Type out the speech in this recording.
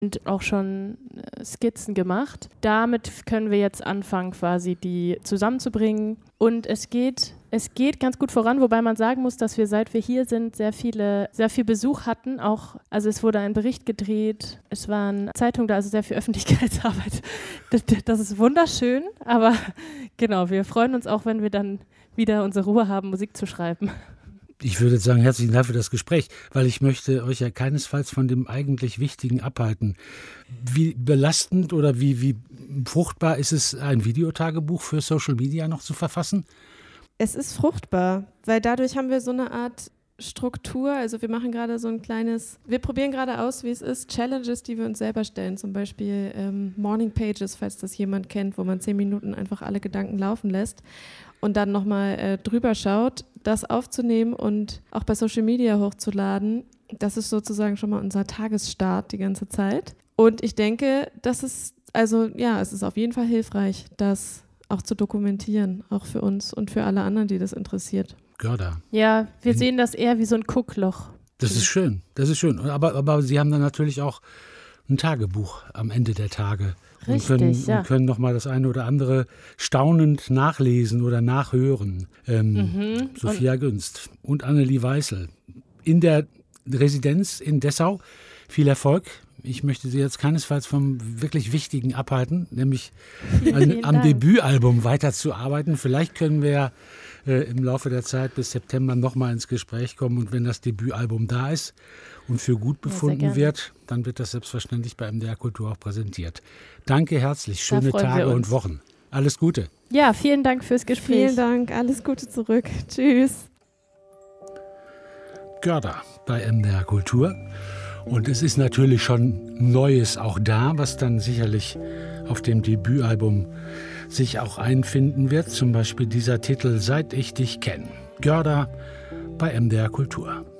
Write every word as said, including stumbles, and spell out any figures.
und auch schon Skizzen gemacht. Damit können wir jetzt anfangen, quasi die zusammenzubringen. Und es geht, es geht ganz gut voran, wobei man sagen muss, dass wir, seit wir hier sind, sehr viele, sehr viel Besuch hatten. Auch, also es wurde ein Bericht gedreht, es waren Zeitungen da, also sehr viel Öffentlichkeitsarbeit. Das, das ist wunderschön, aber genau, wir freuen uns auch, wenn wir dann wieder unsere Ruhe haben, Musik zu schreiben. Ich würde jetzt sagen, herzlichen Dank für das Gespräch, weil ich möchte euch ja keinesfalls von dem eigentlich Wichtigen abhalten. Wie belastend oder wie, wie fruchtbar ist es, ein Videotagebuch für Social Media noch zu verfassen? Es ist fruchtbar, weil dadurch haben wir so eine Art Struktur. Also wir machen gerade so ein kleines, wir probieren gerade aus, wie es ist, Challenges, die wir uns selber stellen. Zum Beispiel ähm, Morning Pages, falls das jemand kennt, wo man zehn Minuten einfach alle Gedanken laufen lässt und dann nochmal äh, drüber schaut, das aufzunehmen und auch bei Social Media hochzuladen. Das ist sozusagen schon mal unser Tagesstart die ganze Zeit. Und ich denke, das ist, also ja, es ist auf jeden Fall hilfreich, das auch zu dokumentieren, auch für uns und für alle anderen, die das interessiert. Görda. Ja, wir sehen das eher wie so ein Guckloch. Das ist schön, das ist schön. Aber, aber Sie haben dann natürlich auch ein Tagebuch am Ende der Tage. Richtig, und können, ja. und können noch mal das eine oder andere staunend nachlesen oder nachhören. Ähm, Mhm. Sophia Günst und Annelie Weißel in der Residenz in Dessau. Viel Erfolg. Ich möchte Sie jetzt keinesfalls vom wirklich Wichtigen abhalten, nämlich an, am Debütalbum weiterzuarbeiten. Vielleicht können wir ja äh, im Laufe der Zeit bis September noch mal ins Gespräch kommen. Und wenn das Debütalbum da ist und für gut befunden ja, wird, dann wird das selbstverständlich bei M D R Kultur auch präsentiert. Danke herzlich, schöne Tage und Wochen. Alles Gute. Ja, vielen Dank fürs Gespräch. Vielen Dank, alles Gute zurück. Tschüss. Görda bei M D R Kultur. Und es ist natürlich schon Neues auch da, was dann sicherlich auf dem Debütalbum sich auch einfinden wird. Zum Beispiel dieser Titel Seit ich dich kenn. Görda bei M D R Kultur.